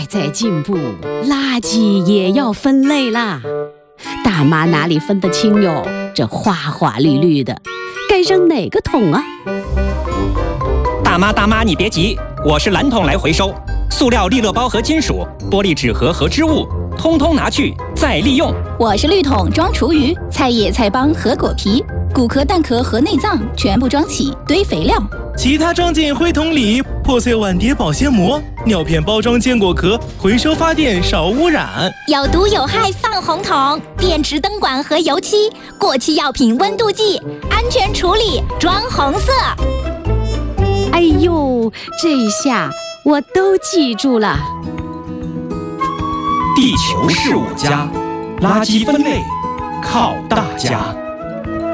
在进步，垃圾也要分类啦。大妈哪里分得清哟？这花花绿绿的，该扔哪个桶啊？ 大妈，你别急，我是蓝桶来回收。塑料利乐包和金属、玻璃纸盒和织物，通通拿去再利用。 我是绿桶装厨余，菜叶、菜帮和果皮，骨壳、蛋壳和内脏全部装起堆肥料。 其他装进灰桶里，破碎碗碟保鲜膜，尿片包装坚果壳，回收发电少污染。 有毒有害放红桶，电池灯管和油漆，过期药品温度计，安全处理装红色。 哎呦，这下我都记住了。 地球是我家，垃圾分类靠大家。